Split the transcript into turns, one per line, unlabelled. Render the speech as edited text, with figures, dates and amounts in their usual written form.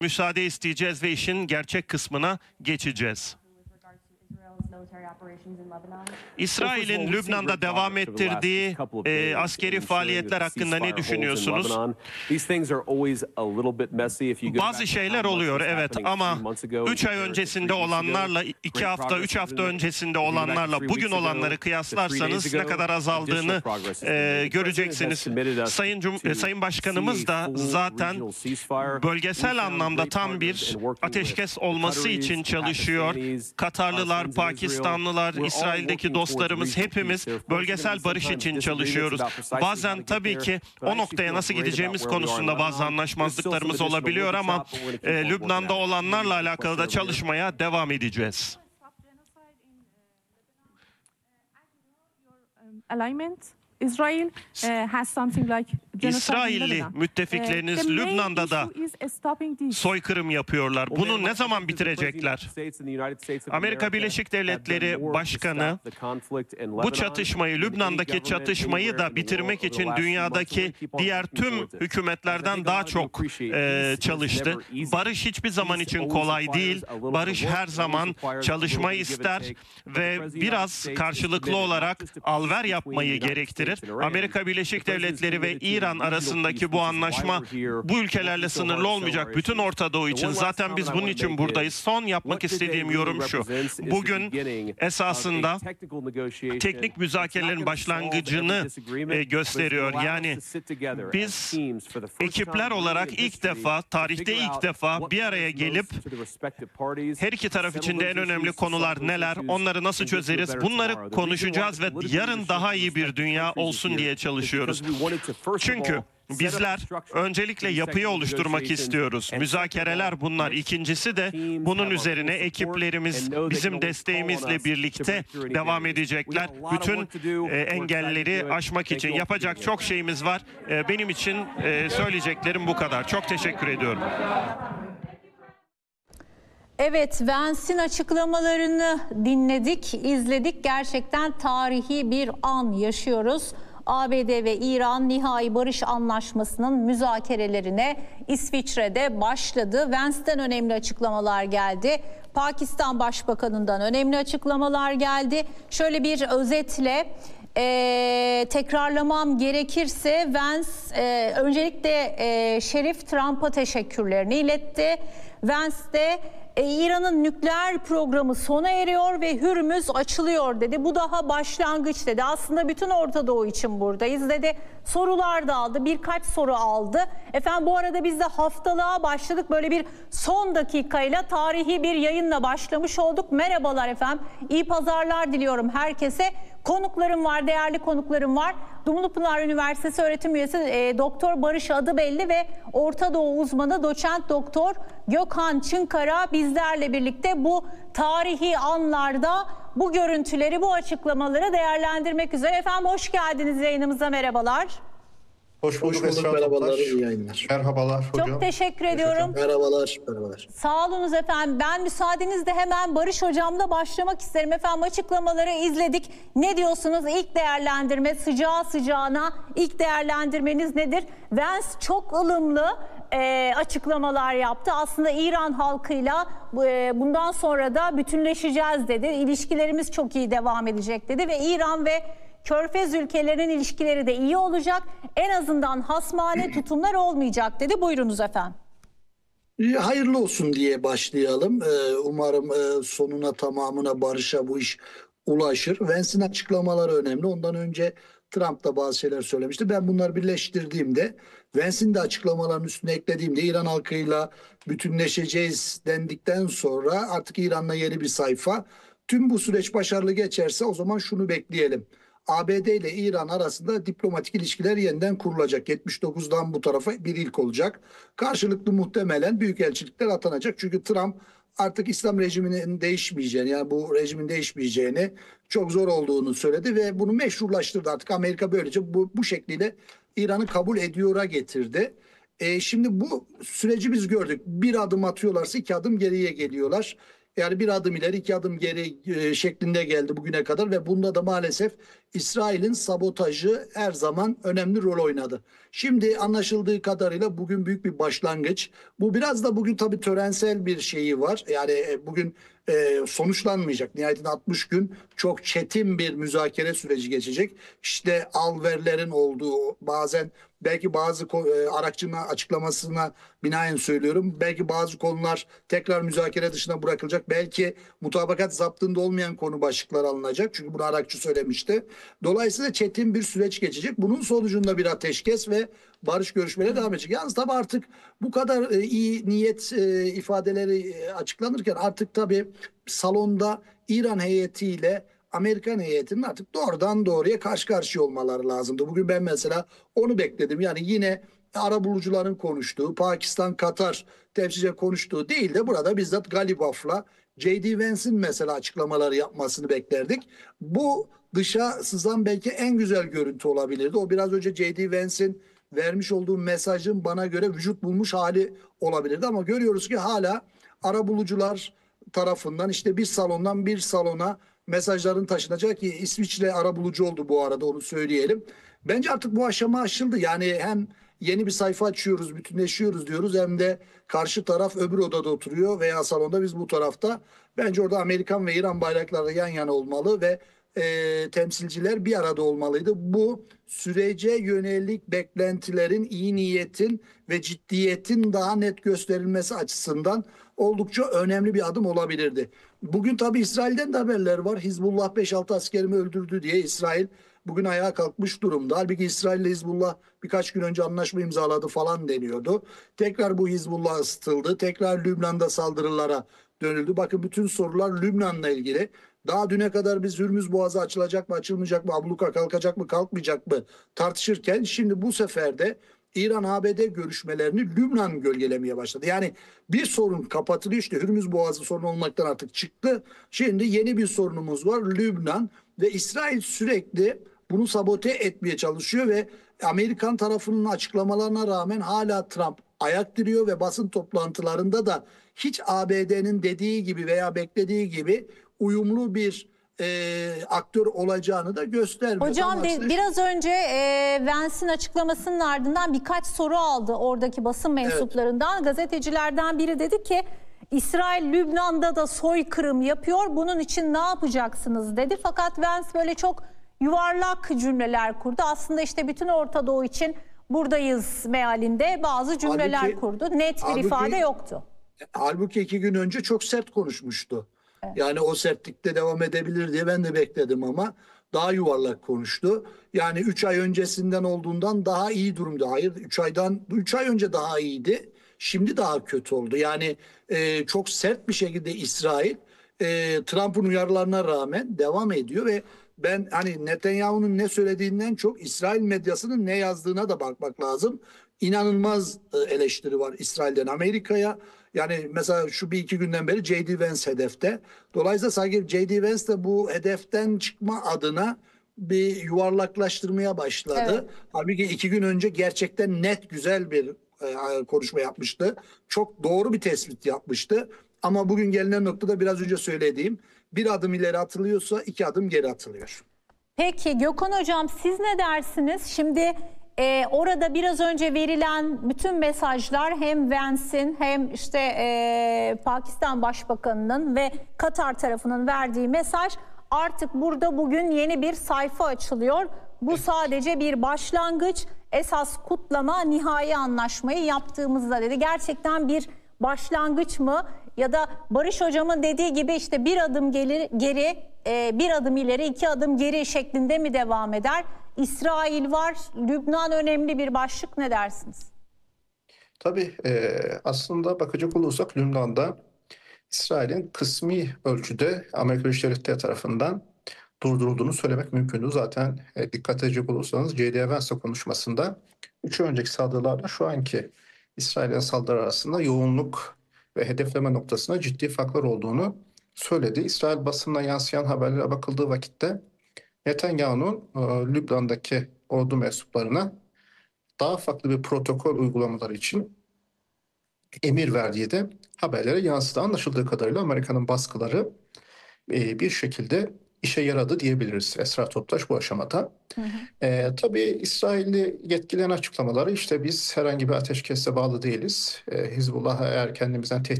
Müsaade isteyeceğiz ve işin gerçek kısmına geçeceğiz. İsrail'in Lübnan'da devam ettirdiği askeri faaliyetler hakkında ne düşünüyorsunuz? Bazı şeyler oluyor, evet, ama 3 ay öncesinde olanlarla, 2 hafta, 3 hafta öncesinde olanlarla bugün olanları kıyaslarsanız ne kadar azaldığını göreceksiniz. Sayın Başkanımız da zaten bölgesel anlamda tam bir ateşkes olması için çalışıyor. Katarlılar, Pakistanlılar, İsrail'deki dostlarımız, hepimiz bölgesel barış için çalışıyoruz. Bazen tabii ki o noktaya nasıl gideceğimiz konusunda bazı anlaşmazlıklarımız olabiliyor ama Lübnan'da olanlarla alakalı da çalışmaya devam edeceğiz. İsrailli müttefikleriniz Lübnan'da da soykırım yapıyorlar. Bunu ne zaman bitirecekler? Amerika Birleşik Devletleri Başkanı bu çatışmayı, Lübnan'daki çatışmayı da bitirmek için dünyadaki diğer tüm hükümetlerden daha çok çalıştı. Barış hiçbir zaman için kolay değil. Barış her zaman çalışmayı ister ve biraz karşılıklı olarak alver yapmayı gerektirir. Amerika Birleşik Devletleri ve İran arasındaki bu anlaşma bu ülkelerle sınırlı olmayacak. Bütün Orta Doğu için. Zaten biz bunun için buradayız. Son yapmak istediğim yorum şu. Bugün esasında teknik müzakerelerin başlangıcını gösteriyor. Yani biz ekipler olarak ilk defa, tarihte ilk defa bir araya gelip her iki taraf için de en önemli konular neler, onları nasıl çözeriz, bunları konuşacağız ve yarın daha iyi bir dünya olsun diye çalışıyoruz. Çünkü bizler öncelikle yapıyı oluşturmak istiyoruz. Müzakereler bunlar. İkincisi de bunun üzerine ekiplerimiz bizim desteğimizle birlikte devam edecekler. Bütün engelleri aşmak için yapacak çok şeyimiz var. Benim için söyleyeceklerim bu kadar. Çok teşekkür ediyorum.
Evet, Vance'in açıklamalarını dinledik, izledik. Gerçekten tarihi bir an yaşıyoruz. ABD ve İran nihai barış anlaşmasının müzakerelerine İsviçre'de başladı. Vance'den önemli açıklamalar geldi. Pakistan Başbakanı'ndan önemli açıklamalar geldi. Şöyle bir özetle tekrarlamam gerekirse Vance öncelikle Şerif Trump'a teşekkürlerini iletti. Vance de İran'ın nükleer programı sona eriyor ve Hürmüz açılıyor dedi. Bu daha başlangıç dedi. Aslında bütün Orta Doğu için buradayız dedi. Sorular da aldı. Birkaç soru aldı. Efendim bu arada biz de haftalığa başladık. Böyle bir son dakikayla tarihi bir yayınla başlamış olduk. Merhabalar efendim. İyi pazarlar diliyorum herkese. Konuklarım var, değerli konuklarım var. Dumlupınar Üniversitesi öğretim üyesi Doktor Barış Adıbelli ve Orta Doğu uzmanı Doçent Doktor Gökhan Çınkara bizlerle birlikte bu tarihi anlarda bu görüntüleri, bu açıklamaları değerlendirmek üzere. Efendim hoş geldiniz yayınımıza, merhabalar.
Hoş bulduk, merhabalar, iyi yayınlar. Merhabalar hocam.
Çok teşekkür ediyorum.
Merhabalar, merhabalar.
Sağ olunuz efendim. Ben müsaadenizle hemen Barış Hocam'la başlamak isterim. Efendim açıklamaları izledik. Ne diyorsunuz? İlk değerlendirme, sıcağı sıcağına ilk değerlendirmeniz nedir? Vance çok ılımlı açıklamalar yaptı. Aslında İran halkıyla bundan sonra da bütünleşeceğiz dedi. İlişkilerimiz çok iyi devam edecek dedi ve İran ve Körfez ülkelerinin ilişkileri de iyi olacak. En azından hasmane tutumlar olmayacak dedi. Buyurunuz efendim.
Hayırlı olsun diye başlayalım. Umarım sonuna, tamamına, barışa bu iş ulaşır. Vance'in açıklamaları önemli. Ondan önce Trump da bazı şeyler söylemişti. Ben bunları birleştirdiğimde, Vance'in de açıklamalarının üstüne eklediğimde İran halkıyla bütünleşeceğiz dendikten sonra artık İran'la yeni bir sayfa. Tüm bu süreç başarılı geçerse o zaman şunu bekleyelim. ABD ile İran arasında diplomatik ilişkiler yeniden kurulacak. 79'dan bu tarafa bir ilk olacak. Karşılıklı muhtemelen büyükelçilikler atanacak. Çünkü Trump artık İslam rejiminin değişmeyeceğini, yani bu rejimin değişmeyeceğini, çok zor olduğunu söyledi ve bunu meşrulaştırdı. Artık Amerika böylece bu şekliyle İran'ı kabul ediyor'a getirdi. Şimdi bu süreci biz gördük. Bir adım atıyorlarsa 2 adım geriye geliyorlar. Yani bir adım ileri 2 adım geri şeklinde geldi bugüne kadar ve bunda da maalesef İsrail'in sabotajı her zaman önemli rol oynadı. Şimdi anlaşıldığı kadarıyla bugün büyük bir başlangıç. Bu biraz da bugün tabii törensel bir şeyi var. Yani bugün sonuçlanmayacak. Nihayetinde 60 gün çok çetin bir müzakere süreci geçecek. İşte al-verlerin olduğu, bazen belki bazı Arakçı'nın açıklamasına binaen söylüyorum. Belki bazı konular tekrar müzakere dışına bırakılacak. Belki mutabakat zaptında olmayan konu başlıkları alınacak. Çünkü bunu Arakçı söylemişti. Dolayısıyla çetin bir süreç geçecek. Bunun sonucunda bir ateşkes ve barış görüşmeleri devam edecek. Yalnız tabii artık bu kadar iyi niyet ifadeleri açıklanırken artık tabii salonda İran heyetiyle Amerikan heyetinin artık doğrudan doğruya karşı karşıya olmaları lazımdı. Bugün ben mesela onu bekledim. Yani yine arabulucuların konuştuğu, Pakistan, Katar temsilcilerin konuştuğu değil de burada bizzat Galibaf'la J.D. Vance'in mesela açıklamaları yapmasını beklerdik. Bu dışa sızan belki en güzel görüntü olabilirdi. O biraz önce J.D. Vance'in vermiş olduğu mesajın bana göre vücut bulmuş hali olabilirdi. Ama görüyoruz ki hala arabulucular tarafından işte bir salondan bir salona mesajların taşınacak ki İsviçre arabulucu oldu bu arada, onu söyleyelim. Bence artık bu aşama aşıldı. Yani hem yeni bir sayfa açıyoruz, bütünleşiyoruz diyoruz, hem de karşı taraf öbür odada oturuyor veya salonda, biz bu tarafta. Bence orada Amerikan ve İran bayrakları yan yana olmalı ve temsilciler bir arada olmalıydı. Bu sürece yönelik beklentilerin, iyi niyetin ve ciddiyetin daha net gösterilmesi açısından oldukça önemli bir adım olabilirdi. Bugün tabii İsrail'den de haberler var. Hizbullah 5-6 askerimi öldürdü diye İsrail bugün ayağa kalkmış durumda. Halbuki İsrail ile Hizbullah birkaç gün önce anlaşma imzaladı falan deniyordu. Tekrar bu Hizbullah ısıtıldı. Tekrar Lübnan'da saldırılara dönüldü. Bakın bütün sorular Lübnan'la ilgili. Daha düne kadar biz Hürmüz Boğazı açılacak mı, açılmayacak mı, abluka kalkacak mı, kalkmayacak mı tartışırken şimdi bu sefer de İran-ABD görüşmelerini Lübnan gölgelemeye başladı. Yani bir sorun kapatılıyor, işte Hürmüz Boğazı sorun olmaktan artık çıktı. Şimdi yeni bir sorunumuz var, Lübnan, ve İsrail sürekli bunu sabote etmeye çalışıyor ve Amerikan tarafının açıklamalarına rağmen hala Trump ayak diriyor ve basın toplantılarında da hiç ABD'nin dediği gibi veya beklediği gibi uyumlu bir aktör olacağını da göstermiyor.
Hocam biraz önce Vance'in açıklamasının ardından birkaç soru aldı oradaki basın mensuplarından. Evet. Gazetecilerden biri dedi ki İsrail Lübnan'da da soykırım yapıyor, bunun için ne yapacaksınız dedi. Fakat Vance böyle çok yuvarlak cümleler kurdu. Aslında işte bütün Orta Doğu için buradayız mealinde bazı cümleler kurdu. Net bir ifade yoktu.
Halbuki 2 gün önce çok sert konuşmuştu. Evet. Yani o sertlikte devam edebilir diye ben de bekledim ama daha yuvarlak konuştu. Yani 3 ay öncesinden olduğundan daha iyi durumda. Hayır, 3 ay önce daha iyiydi. Şimdi daha kötü oldu. Yani çok sert bir şekilde İsrail Trump'ın uyarılarına rağmen devam ediyor ve ben hani Netanyahu'nun ne söylediğinden çok İsrail medyasının ne yazdığına da bakmak lazım. İnanılmaz eleştiri var İsrail'den Amerika'ya. Yani mesela şu 1-2 günden beri J.D. Vance hedefte. Dolayısıyla sanki J.D. Vance de bu hedeften çıkma adına bir yuvarlaklaştırmaya başladı. Evet. Halbuki 2 gün önce gerçekten net, güzel bir konuşma yapmıştı. Çok doğru bir tespit yapmıştı. Ama bugün gelinen noktada biraz önce söylediğim, bir adım ileri atılıyorsa 2 adım geri atılıyor.
Peki Gökhan Hocam, siz ne dersiniz? Şimdi orada biraz önce verilen bütün mesajlar hem Vance'in hem işte Pakistan Başbakanı'nın ve Katar tarafının verdiği mesaj, artık burada bugün yeni bir sayfa açılıyor. Bu sadece bir başlangıç. Esas kutlama nihai anlaşmayı yaptığımızda dedi. Gerçekten bir başlangıç mı? Ya da Barış Hocam'ın dediği gibi işte bir adım geri, bir adım ileri, 2 adım geri şeklinde mi devam eder? İsrail var, Lübnan önemli bir başlık, ne dersiniz?
Tabii aslında bakacak olursak Lübnan'da İsrail'in kısmi ölçüde Amerika Birleşik Devletleri tarafından durdurulduğunu söylemek mümkündü. Zaten dikkat edecek olursanız J.D. Vance konuşmasında 3 önceki saldırılarla şu anki İsrail'in saldırı arasında yoğunluk ve hedefleme noktasında ciddi farklar olduğunu söyledi. İsrail basınına yansıyan haberlere bakıldığı vakitte Netanyahu'nun Lübnan'daki ordu mensuplarına daha farklı bir protokol uygulamaları için emir verdiği de haberlere yansıdı. Anlaşıldığı kadarıyla Amerika'nın baskıları bir şekilde işe yaradı diyebiliriz Esra Toptaş bu aşamada. Tabii İsrailli yetkililerin açıklamaları işte biz herhangi bir ateşkese bağlı değiliz. Hizbullah eğer kendimizden tehdit